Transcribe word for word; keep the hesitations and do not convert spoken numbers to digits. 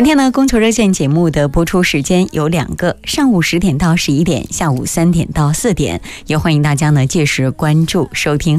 全天呢，供求热线节目的播出时间有两个，上午十点到十一点，下午三点到四点，也欢迎大家呢届时关注收听。